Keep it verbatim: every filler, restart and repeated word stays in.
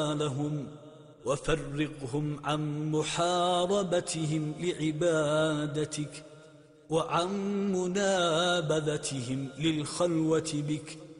لهم وفرقهم عن محاربتهم لعبادتك وعن منابذتهم للخلوة بك